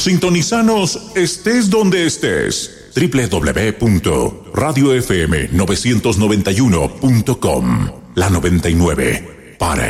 Sintonizanos estés donde estés. www.radiofm991.com. La 99 para